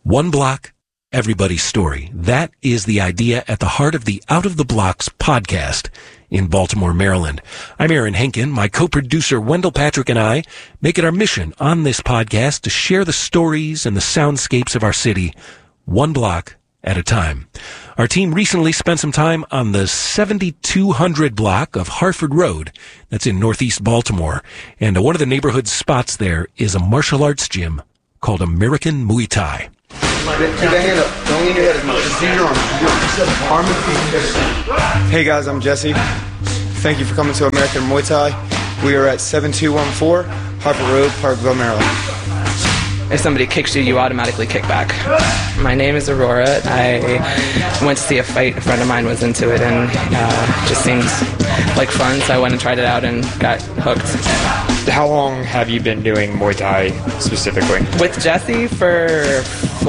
One block, everybody's story. That is the idea at the heart of the Out of the Blocks podcast in Baltimore, Maryland. I'm Aaron Henkin. My co-producer Wendell Patrick and I make it our mission on this podcast to share the stories and the soundscapes of our city, one block at a time. Our team recently spent some time on the 7200 block of Harford Road. That's in Northeast Baltimore. And one of the neighborhood spots there is a martial arts gym called American Muay Thai. Keep that hand up. Don't lean your head as much. Just use your arm. Hey guys, I'm Jesse. Thank you for coming to American Muay Thai. We are at 7214 Harford Road, Parkville, Maryland. If somebody kicks you, you automatically kick back. My name is Aurora. I went to see a fight. A friend of mine was into it, and it just seemed like fun, so I went and tried it out and got hooked. How long have you been doing Muay Thai specifically? With Jesse for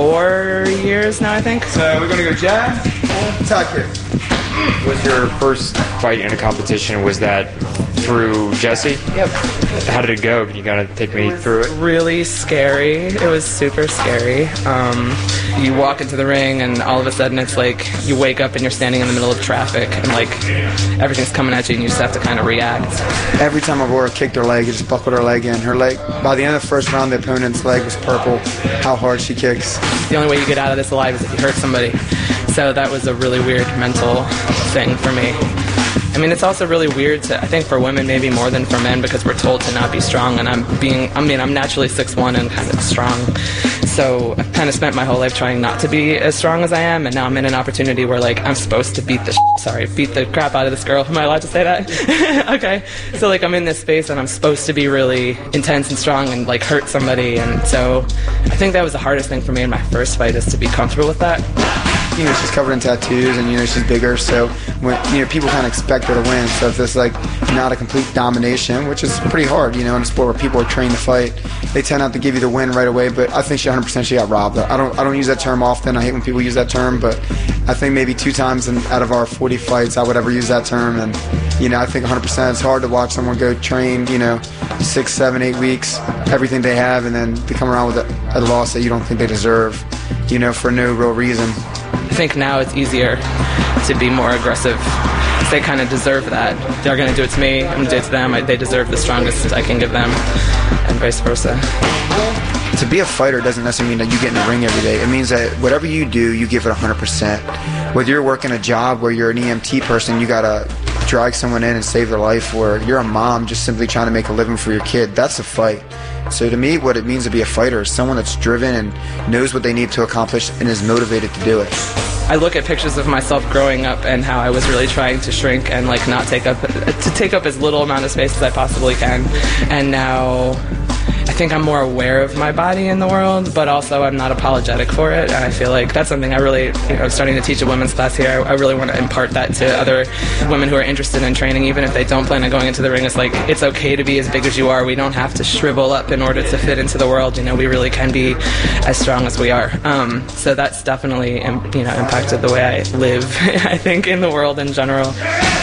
4 years now, I think. So we're going to go jab, Thai kick. Was your first fight in a competition, was that through Jesse? Yep. How did it go? Can you kind of take me through it? Really scary. It was super scary. You walk into the ring and all of a sudden it's like you wake up and you're standing in the middle of traffic and like everything's coming at you and you just have to kind of react. Every time Aurora kicked her leg, it just buckled her leg in. Her leg, by the end of the first round, the opponent's leg was purple. How hard she kicks. The only way you get out of this alive is if you hurt somebody. So that was a really weird mental thing for me. I mean, it's also really weird I think for women maybe more than for men because we're told to not be strong, and I'm naturally 6'1" and kind of strong. So I've kind of spent my whole life trying not to be as strong as I am, and now I'm in an opportunity where like I'm supposed to beat the crap out of this girl. Am I allowed to say that? Okay. So like I'm in this space and I'm supposed to be really intense and strong and like hurt somebody, and so I think that was the hardest thing for me in my first fight is to be comfortable with that. You know, she's covered in tattoos and, you know, she's bigger, so when, you know, people kind of expect her to win. So if it's like not a complete domination, which is pretty hard, you know, in a sport where people are trained to fight, they tend not to give you the win right away. But I think she 100% she got robbed. I don't use that term often. I hate when people use that term, but I think maybe 2 times out of our 40 fights I would ever use that term. And, you know, I think 100% it's hard to watch someone go train, you know, 6, 7, 8 weeks, everything they have, and then to come around with a loss that you don't think they deserve, you know, for no real reason. I think now it's easier to be more aggressive. They kind of deserve that. They're going to do it to me, I'm going to do it to them. They deserve the strongest I can give them, and vice versa. To be a fighter doesn't necessarily mean that you get in the ring every day. It means that whatever you do, you give it 100%. Whether you're working a job where you're an EMT person, you got to drag someone in and save their life, or you're a mom just simply trying to make a living for your kid, that's a fight. So to me, what it means to be a fighter is someone that's driven and knows what they need to accomplish and is motivated to do it. I look at pictures of myself growing up and how I was really trying to shrink and like not take up as little amount of space as I possibly can. And now I think I'm more aware of my body in the world, but also I'm not apologetic for it. And I feel like that's something I really, I'm starting to teach a women's class here. I really want to impart that to other women who are interested in training, even if they don't plan on going into the ring. It's like, it's okay to be as big as you are. We don't have to shrivel up in order to fit into the world. You know, we really can be as strong as we are. So that's definitely, you know, impacted the way I live, I think, in the world in general.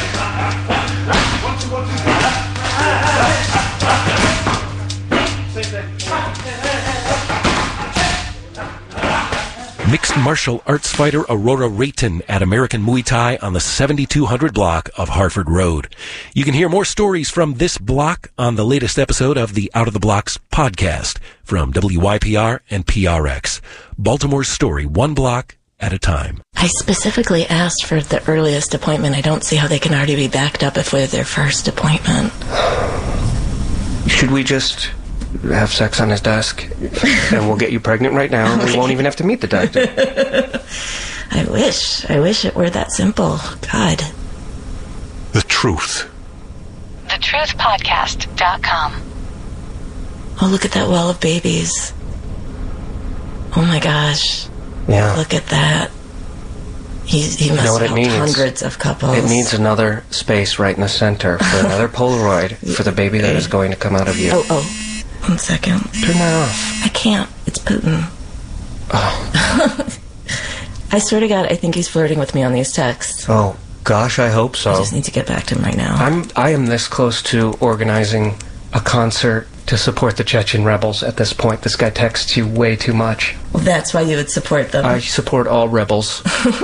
Mixed martial arts fighter Aurora Rayton at American Muay Thai on the 7200 block of Harford Road. You can hear more stories from this block on the latest episode of the Out of the Blocks podcast from WYPR and PRX. Baltimore's story, one block at a time. I specifically asked for the earliest appointment. I don't see how they can already be backed up if we're their first appointment. Should we just have sex on his desk and we'll get you pregnant right now and we won't even have to meet the doctor? I wish it were that simple. God. The Truth. thetruthpodcast.com. Oh, look at that well of babies. Oh my gosh. Yeah. Look at that. He must have helped hundreds of couples. It needs another space right in the center for another Polaroid for the baby that is going to come out of you. Oh. 1 second. Turn that off. I can't. It's Putin. Oh. I swear to God, I think he's flirting with me on these texts. Oh, gosh, I hope so. I just need to get back to him right now. I am this close to organizing a concert to support the Chechen rebels at this point. This guy texts you way too much. Well, that's why you would support them. I support all rebels.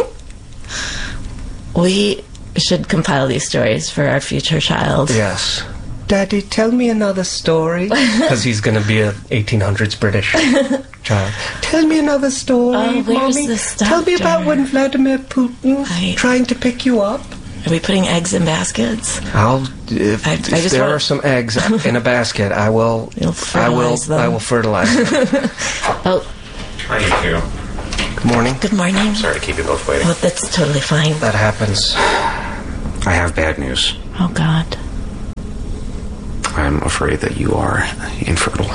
We should compile these stories for our future child. Yes. Daddy, tell me another story. Because he's going to be a 1800s British child. Tell me another story, where's Mommy. this Tell me doctor? about when Vladimir Putin's trying to pick you up. Are we putting eggs in baskets? If I just there want- are some eggs in a basket, I will. You'll fertilize them. I will fertilize them. Oh, I need to. Good morning. good morning. Sorry to keep you both waiting. Oh, that's totally fine. That happens. I have bad news. Oh, God. I'm afraid that you are infertile.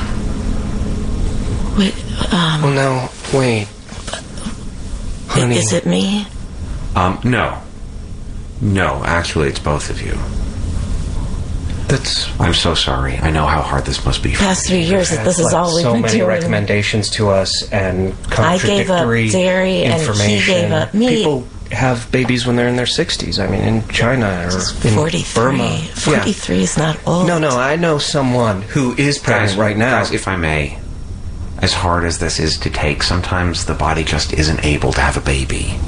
Wait, Oh no! Wait, honey. is it me? No. No, actually, it's both of you. That's I'm so sorry. I know how hard this must be for Past 3 years, this is all we've so been many doing. recommendations to us and I gave up contradictory dairy and he information. gave up meat. People have babies when they're in their 60s. I mean, in China or in 43. Burma. 43 is not old. No, I know someone who is pregnant right now. Guys, if I may, as hard as this is to take, sometimes the body just isn't able to have a baby.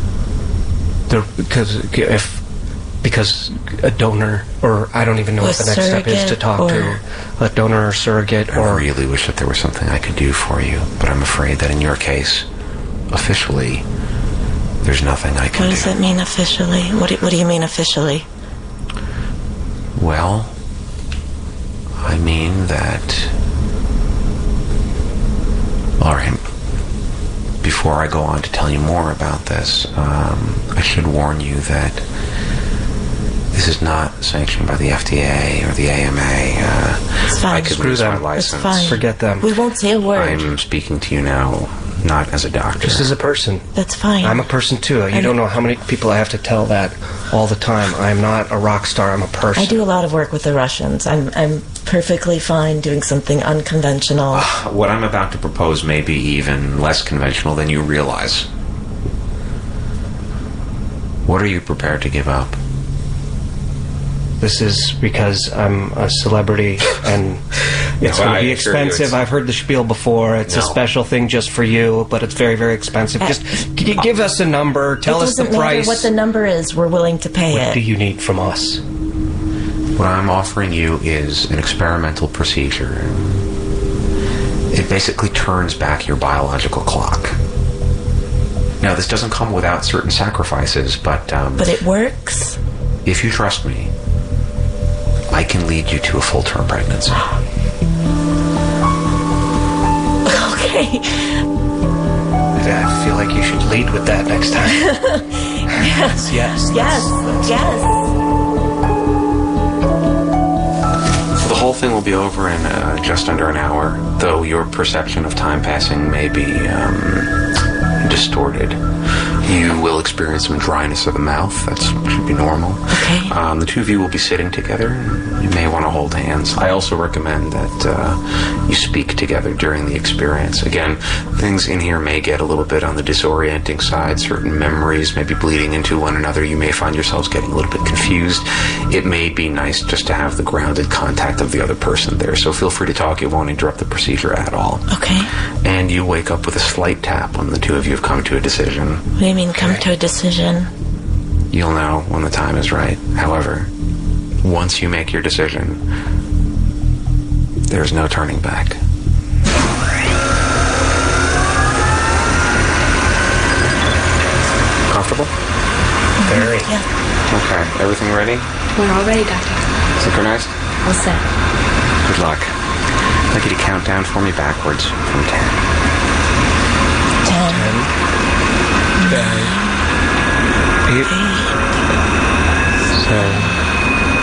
Because a donor, or I don't even know what the next step is to talk to a donor or surrogate. I really wish that there was something I could do for you, but I'm afraid that in your case, officially, there's nothing I can What do. does it mean officially? What do you mean officially? Well, I mean that... Alright, before I go on to tell you more about this, I should warn you that this is not sanctioned by the FDA or the AMA. It's fine. I could Screw lose my them. license. It's fine. Forget them. We won't say a word. I'm speaking to you now, not as a doctor. Just as a person. That's fine. I'm a person too. You don't know how many people I have to tell that all the time. I'm not a rock star. I'm a person. I do a lot of work with the Russians. I'm perfectly fine doing something unconventional. What I'm about to propose may be even less conventional than you realize. What are you prepared to give up? This is because I'm a celebrity and it's No, going to I be assure you expensive. it's- I've heard the spiel before. It's a No. special thing just for you, but it's very, very expensive. Just give us a number. Tell it us the doesn't price. matter what the number is. We're willing to pay What it. do you need from us? What I'm offering you is an experimental procedure. It basically turns back your biological clock. Now, this doesn't come without certain sacrifices, but But it works. if you trust me, I can lead you to a full-term pregnancy. Okay. I feel like you should lead with that next time. Yes. Yes. Yes. So the whole thing will be over in just under an hour, though your perception of time passing may be distorted. You will experience some dryness of the mouth. That should be normal. Okay. The two of you will be sitting together. You may want to hold hands. I also recommend that you speak together during the experience. Again, things in here may get a little bit on the disorienting side. Certain memories may be bleeding into one another. You may find yourselves getting a little bit confused. It may be nice just to have the grounded contact of the other person there. So feel free to talk. It won't interrupt the procedure at all. Okay. And you wake up with a slight tap when the two of you have come to a decision. What do you mean, come to a decision? You'll know when the time is right. However, once you make your decision, there's no turning back. Comfortable? Very. Yeah. Okay. Everything ready? We're all ready, Doctor. Synchronized? All set. Good luck. I'd like you to count down for me backwards from 10.